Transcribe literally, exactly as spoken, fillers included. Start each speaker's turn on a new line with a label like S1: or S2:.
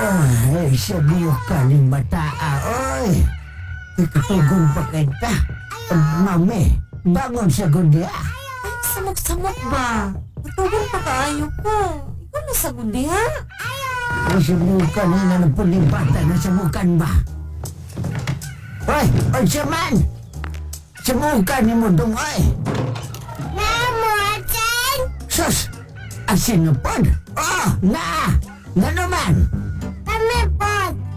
S1: Ay, sabiyo ka ni Mataa, oy. Ikatugon pa kita. Mami, bangon sa gudya.
S2: Ay, samok-samok ba? Matugon pa kaayo ko. Ikaw na sa gudi, ha?
S1: Nasubukan na ng pulibata na subukan ba? Hoy, oy siya man! Subukan ni mo dong, oy!
S2: Namo, Achen!
S1: Sus! Asin na pod! Oh, na! Na naman!